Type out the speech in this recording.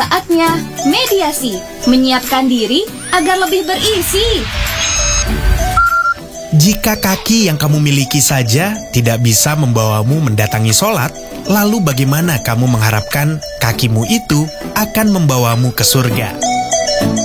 Saatnya mediasi, menyiapkan diri agar lebih berisi. Jika kaki yang kamu miliki saja tidak bisa membawamu mendatangi sholat, lalu bagaimana kamu mengharapkan kakimu itu akan membawamu ke surga?